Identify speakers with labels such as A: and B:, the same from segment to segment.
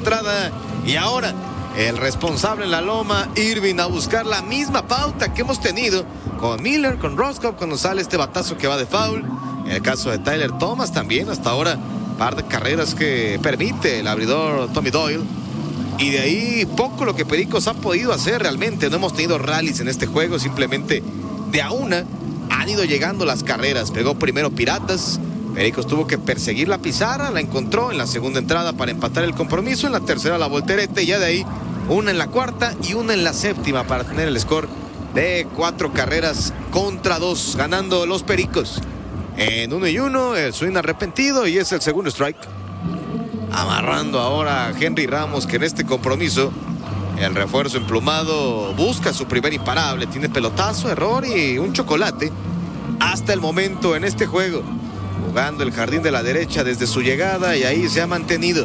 A: entrada. Y ahora el responsable en la loma, Irving, a buscar la misma pauta que hemos tenido con Miller, con Roscoe, cuando sale este batazo que va de foul. En el caso de Tyler Thomas también, hasta ahora, par de carreras que permite el abridor Tommy Doyle. Y de ahí poco lo que Pericos ha podido hacer realmente. No hemos tenido rallies en este juego, simplemente de a una han ido llegando las carreras. Pegó primero Piratas, Pericos tuvo que perseguir la pizarra, la encontró en la segunda entrada para empatar el compromiso, en la tercera la voltereta y ya de ahí una en la cuarta y una en la séptima para tener el score de 4 carreras contra 2, ganando los Pericos. En 1-1, el swing arrepentido y es el segundo strike. Amarrando ahora a Henry Ramos, que en este compromiso el refuerzo emplumado busca su primer imparable. Tiene pelotazo, error y un chocolate hasta el momento en este juego. Jugando el jardín de la derecha desde su llegada y ahí se ha mantenido.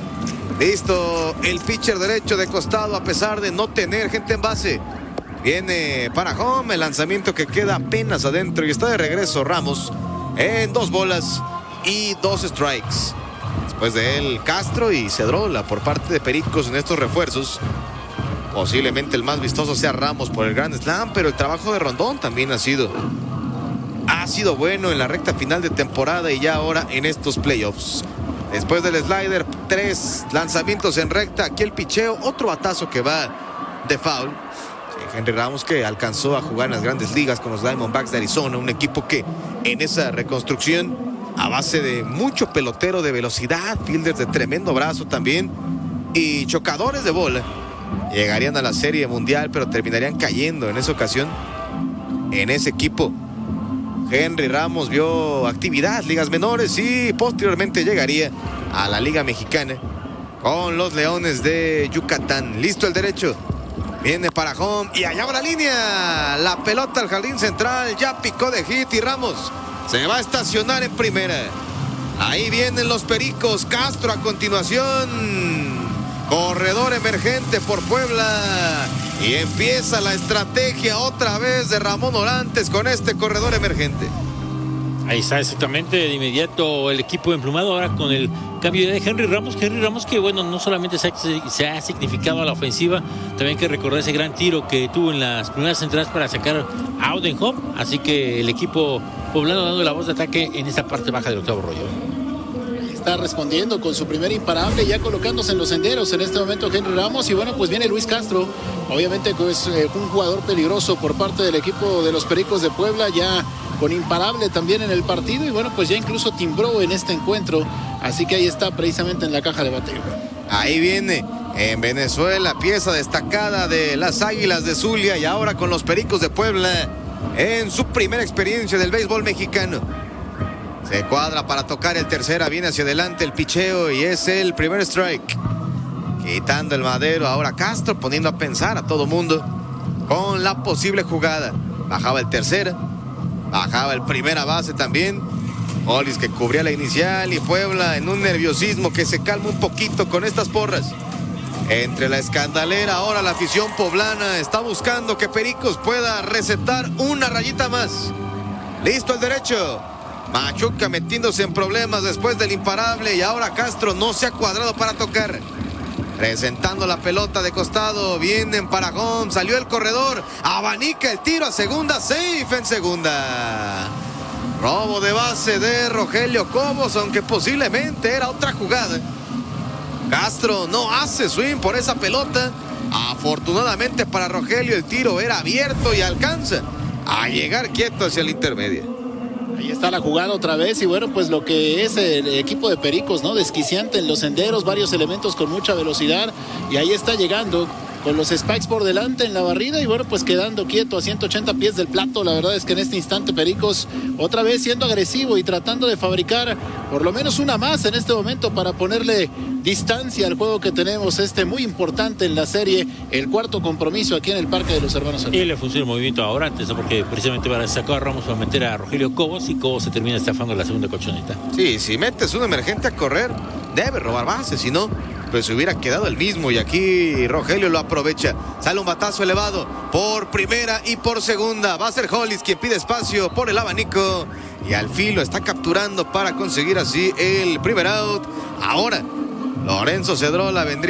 A: Listo el pitcher derecho de costado a pesar de no tener gente en base. Viene para home, el lanzamiento que queda apenas adentro y está de regreso Ramos en 2 bolas y 2 strikes. Después de él, Castro y Cedrola por parte de Pericos en estos refuerzos. Posiblemente el más vistoso sea Ramos por el Grand Slam, pero el trabajo de Rondón también ha sido bueno en la recta final de temporada y ya ahora en estos playoffs. Después del slider, 3 lanzamientos en recta. Aquí el picheo, otro batazo que va de foul. Henry Ramos, que alcanzó a jugar en las grandes ligas con los Diamondbacks de Arizona, un equipo que en esa reconstrucción, a base de mucho pelotero de velocidad, fielders de tremendo brazo también y chocadores de bola, llegarían a la Serie Mundial, pero terminarían cayendo en esa ocasión en ese equipo. Henry Ramos vio actividad, ligas menores y posteriormente llegaría a la Liga Mexicana con los Leones de Yucatán. Listo el derecho, viene para home y allá va la línea, la pelota al jardín central, ya picó de hit y Ramos se va a estacionar en primera. Ahí vienen los Pericos. Castro a continuación, corredor emergente por Puebla, y empieza la estrategia otra vez de Ramón Orantes con este corredor emergente.
B: Ahí está exactamente de inmediato el equipo emplumado ahora con el cambio de Henry Ramos que bueno, no solamente se ha significado a la ofensiva, también hay que recordar ese gran tiro que tuvo en las primeras entradas para sacar a Odenhop, así que el equipo poblano dando la voz de ataque en esta parte baja del octavo rollo.
C: Está respondiendo con su primer imparable, ya colocándose en los senderos en este momento Henry Ramos. Y bueno, pues viene Luis Castro, obviamente que es un jugador peligroso por parte del equipo de los Pericos de Puebla, ya con imparable también en el partido, y bueno, pues ya incluso timbró en este encuentro, así que ahí está precisamente en la caja de bateo.
A: Ahí viene en Venezuela, pieza destacada de las Águilas de Zulia y ahora con los Pericos de Puebla en su primera experiencia del béisbol mexicano. Se cuadra para tocar el tercera, viene hacia adelante el picheo y es el primer strike. Quitando el madero ahora Castro, poniendo a pensar a todo mundo con la posible jugada. Bajaba el tercera, bajaba el primera base también. Hollis que cubría la inicial y Puebla en un nerviosismo que se calma un poquito con estas porras. Entre la escandalera, ahora la afición poblana está buscando que Pericos pueda recetar una rayita más. Listo el derecho. Machuca metiéndose en problemas después del imparable y ahora Castro no se ha cuadrado para tocar. Presentando la pelota de costado, vienen para home, salió el corredor, abanica el tiro a segunda, safe en segunda. Robo de base de Rogelio Cobos, aunque posiblemente era otra jugada. Castro no hace swing por esa pelota. Afortunadamente para Rogelio el tiro era abierto y alcanza a llegar quieto hacia el intermedio.
C: Ahí está la jugada otra vez y bueno, pues lo que es el equipo de Pericos, ¿no? Desquiciante en los senderos, varios elementos con mucha velocidad y ahí está llegando con los spikes por delante en la barrida y bueno, pues quedando quieto a 180 pies del plato. La verdad es que en este instante Pericos otra vez siendo agresivo y tratando de fabricar por lo menos una más en este momento para ponerle distancia al juego que tenemos, muy importante en la serie, el cuarto compromiso aquí en el Parque de los Hermanos Hernández.
B: Y le funciona el movimiento ahora antes, ¿no? Porque precisamente para sacar a Ramos para meter a Rogelio Cobos y Cobos se termina estafando la segunda colchoneta.
A: Sí, si metes un emergente a correr, debe robar bases, si no, pues se hubiera quedado el mismo y aquí Rogelio lo aprovecha. Sale un batazo elevado por primera y por segunda. Va a ser Hollis quien pide espacio por el abanico y al fin lo está capturando para conseguir así el primer out. Ahora Lorenzo Cedrola vendría